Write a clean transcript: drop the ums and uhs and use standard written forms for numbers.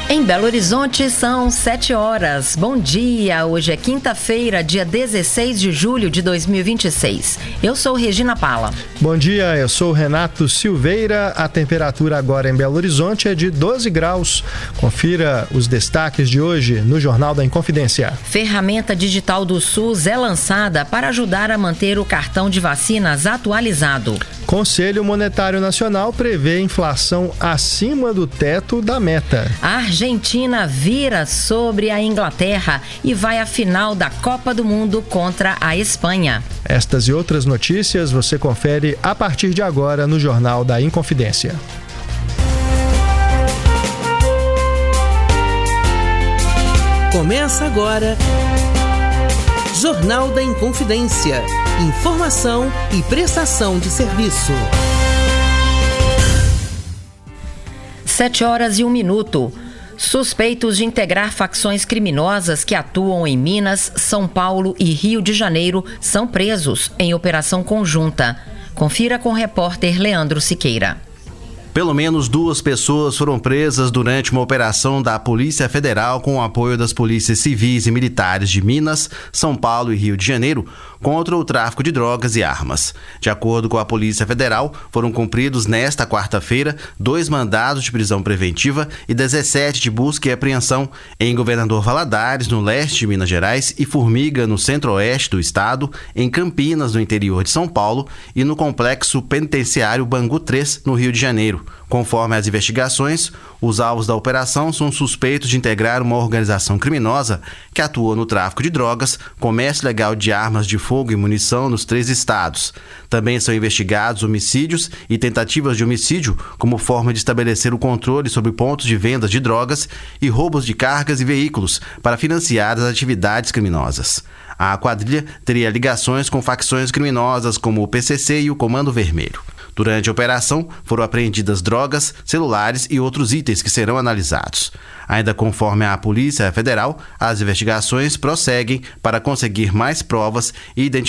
Em Belo Horizonte são 7 horas. Bom dia, hoje é quinta-feira, dia 16 de julho de 2026. Eu sou Regina Pala. Bom dia, eu sou Renato Silveira. A temperatura agora em Belo Horizonte é de 12 graus. Confira os destaques de hoje no Jornal da Inconfidência. Ferramenta digital do SUS é lançada para ajudar a manter o cartão de vacinas atualizado. Conselho Monetário Nacional prevê inflação acima do teto da meta. A Argentina vira sobre a Inglaterra e vai à final da Copa do Mundo contra a Espanha. Estas e outras notícias você confere a partir de agora no Jornal da Inconfidência. Começa agora Jornal da Inconfidência. Informação e prestação de serviço. 7 horas e 1 minuto. Suspeitos de integrar facções criminosas que atuam em Minas, São Paulo e Rio de Janeiro são presos em operação conjunta. Confira com o repórter Leandro Siqueira. Pelo menos 2 pessoas foram presas durante uma operação da Polícia Federal com o apoio das polícias civis e militares de Minas, São Paulo e Rio de Janeiro contra o tráfico de drogas e armas. De acordo com a Polícia Federal, foram cumpridos nesta quarta-feira 2 mandados de prisão preventiva e 17 de busca e apreensão em Governador Valadares, no leste de Minas Gerais, e Formiga, no centro-oeste do estado, em Campinas, no interior de São Paulo, e no complexo penitenciário Bangu 3, no Rio de Janeiro. Conforme as investigações, os alvos da operação são suspeitos de integrar uma organização criminosa que atua no tráfico de drogas, comércio ilegal de armas de fogo e munição nos 3 estados. Também são investigados homicídios e tentativas de homicídio como forma de estabelecer o controle sobre pontos de vendas de drogas e roubos de cargas e veículos para financiar as atividades criminosas. A quadrilha teria ligações com facções criminosas como o PCC e o Comando Vermelho. Durante a operação, foram apreendidas drogas, celulares e outros itens que serão analisados. Ainda conforme a Polícia Federal, as investigações prosseguem para conseguir mais provas e identificar